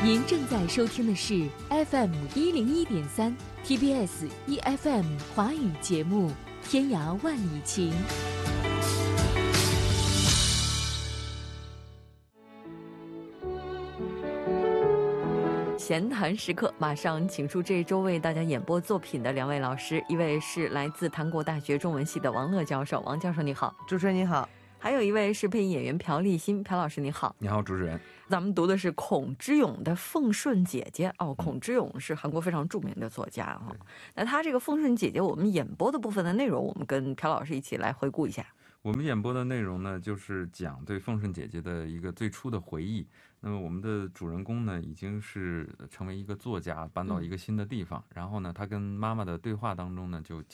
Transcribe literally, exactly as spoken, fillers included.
您正在收听的是 F M 一零一点三 T B S E F M 华语节目《天涯万里情》。闲谈时刻，马上请出这周为大家演播作品的两位老师，一位是来自韩国大学中文系的王乐教授，王教授你好。 主持人你好。 还有一位是配音演员朴立新，朴老师你好。 你好，主持人。 咱们读的是孔之勇的《奉顺姐姐》哦，孔之勇是韩国非常著名的作家哈、哦。那他这个《奉顺姐姐》，我们演播的部分的内容，我们跟朴老师一起来回顾一下。 我们演播的内容呢，就是讲对奉顺姐姐的一个最初的回忆。那么我们的主人公呢，已经是成为一个作家，搬到一个新的地方，嗯、然后呢，他跟妈妈的对话当中呢，就